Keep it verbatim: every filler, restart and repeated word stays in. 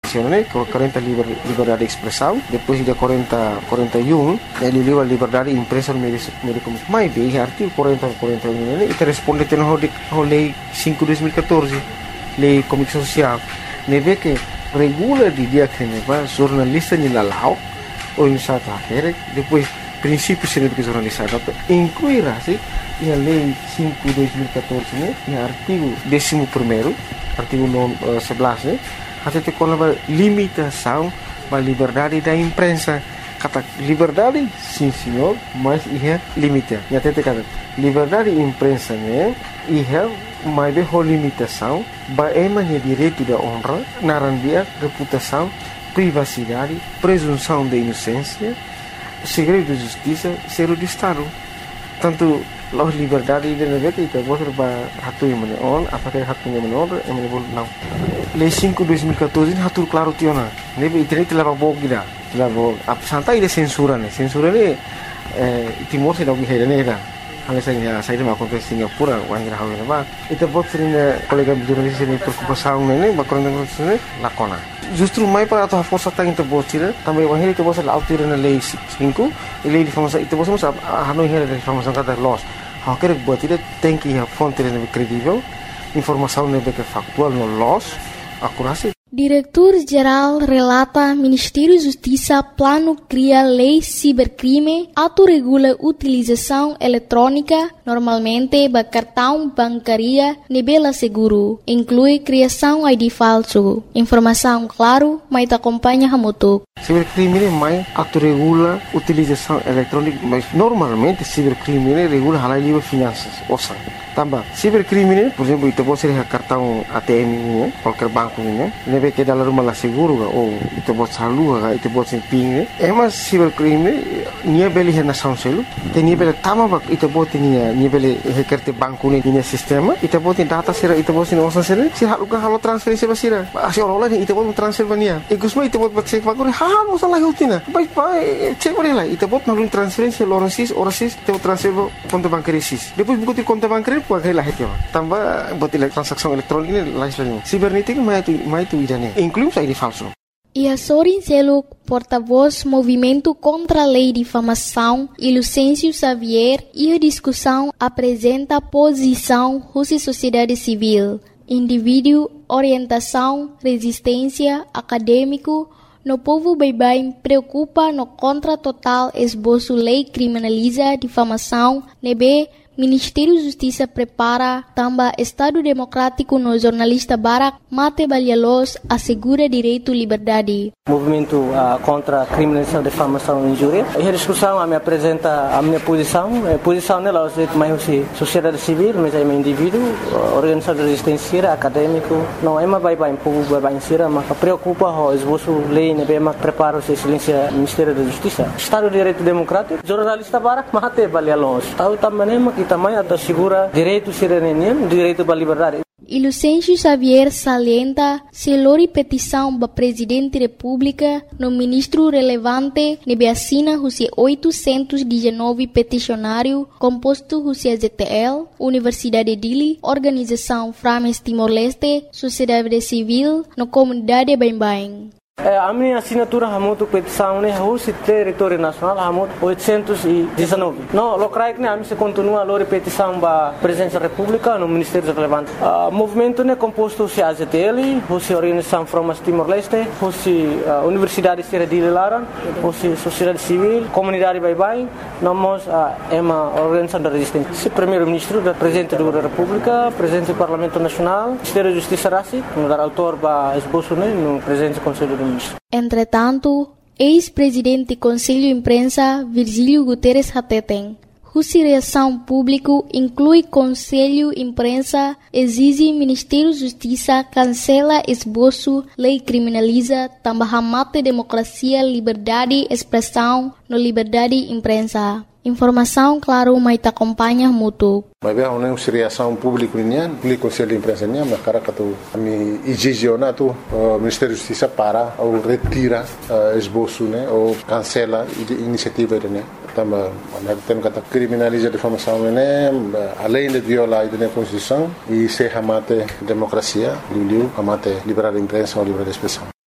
né? quarenta liberdade de expressão, depois de quarenta, quarenta e um, ele leu a liberdade de imprensa no meio de comunicação. Mas bem, artigo quarenta, quarenta e um, ele responde à lei cinco de dois mil e catorze, lei de comunicação social. Ele vê que regula de dia que jornalista de lalau, ou em certa área, depois princípios de jornalista, incluirá se a lei cinco de dois mil e catorze, né? E artigo décimo primeiro, artigo sebelas, né? Até tem uma limitação da liberdade da imprensa. Kata liberdade, sim senhor, mas é limitado. E até tem kata liberdade de imprensa, né? E é mais bem a limitação, é direito da honra, narandia, reputação, privacidade, presunção de inocência, segredo de justiça, segredo de Estado. Tanto a liberdade de navegar que kita boleh berhatu yang mana on, apakah hatu yang mana on, yang mana boleh não. Lei cinco de dois mil e catorze hatu claro tiona. Nebe internet telah bawa kita, telah bawa. Apa santai ide censura ne, censura ne Timor se dog hera ne dah. Hanya saya saya dah makan ke Singapura, orang kira hawa nama. Itu buat sering kolega jurnalis ini preocupação ne, bakal dengan sini lakona. Justru mai para atau força tá into botira, também o henrique você lá altira na lei cinco, e lei de formação, itu você sabe, a não henrique de formação cada loss. A querer botira tem que a fonte é credível, informação é que factual no loss, acurácia. Diretor-Geral relata Ministério da Justiça plano cria lei cibercrime, autorregula utilização eletrônica, normalmente ba cartão bancaria nebela seguro, inclui criação I D falso. Informação claro, mas te acompanha hamutuk. Cibercrime é mais autorregula utilização eletrônica, mas normalmente cibercrime regula halal livre finanças, ouça. Tambah, cibercrime, por exemplo, itu pode ser cartão A T M ini, qualquer banco ini, nebe que dalam rumah seguro, ou itu pode salu, itu pode ser ping. Emas cibercrime, nia beli hena sanselu, te nia beli tama bak, itu pode nia nia beli hekerte banku ni nia sistema, itu pode data sira, itu pode nia osan sira, sira haluka halu transferensi basira, asyik orang lain itu pode transfer bania. Igusma itu pode cek bagus, hal masalah hutina, baik baik cek boleh lah, itu pode nalun transferensi orang sis, orang sis, itu transfer konto bankari sis. Depois buku konto bankari Pakai lah itu, tambah buat transaksi elektronik ini lain sebagainya. Sibernetik mai itu mai itu idane, inclusive I D falso. E a Sorin Seluk, porta-voz Movimento contra a Lei de Difamação, e Lucêncio Xavier, e a discussão apresenta a posição da sociedade civil, indivíduo, orientação, resistência, acadêmico. No povo bem-bem preocupa no contra total esboço lei criminaliza difamação, nebe Ministério da Justiça prepara também Estado Democrático no jornalista Barak Mate Balhalos assegura direito à liberdade. Movimento uh, contra a criminalização, difamação e injúria. E a discussão a me apresenta a minha posição. A posição nela é mais sociedade civil, mas é um indivíduo, organização de resistência, acadêmico. Não é mais bem povo bem bem mas preocupa o esboço lei, né, mas prepara o silêncio Ministério da Justiça. Estado de Direito Democrático, jornalista Barak Mate Balhalos. Estado também que também assegura direito cidadania, direito à liberdade. E Lucêncio Xavier salienta se lori petição para Presidente da República no ministro relevante nebe assina os oitocentos e dezenove peticionário composto os Z T L, Universidade de Dili, Organização Frames Timor-Leste, Sociedade Civil, no Comunidade Bem-Bem. A minha assinatura hamutu petição né o território nacional hamut oitocentos e dezenove. No locais né a mim se continua a petição para presidência da República no Ministério relevante. O movimento né composto se A Z T L, o Organização Frames Timor-Leste, o Universidade de Laran, o Sociedade Civil, Comunidade Bye-Bye, nós é uma organização da resistência. O primeiro-ministro, o presidente da República, presidente do Parlamento Nacional, Ministério da Justiça Rassi, o autor para esboço né no presidente do Conselho do Entretanto, ex-presidente do Conselho de Imprensa, Virgílio Guterres Hateten, cuja reação pública inclui Conselho de Imprensa, exige Ministério da Justiça cancela esboço, lei criminaliza, também mate democracia, liberdade, expressão, no liberdade de imprensa. Informação, claro, mas te acompanha mútuo. Mas bem, uma reação pública nian, o Conselho de Imprensa nian, mas cara que tu ami exigiona tu o Ministério da Justiça para ou retira esboço, né, ou cancela a iniciativa né. Também, temos que criminalizar a difamação né, além de violar a Constituição e se amate democracia, liu, amate liberdade de imprensa ou liberdade de expressão.